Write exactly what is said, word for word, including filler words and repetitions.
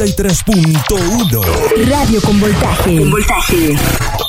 noventa y tres punto uno. Radio con voltaje. Con voltaje.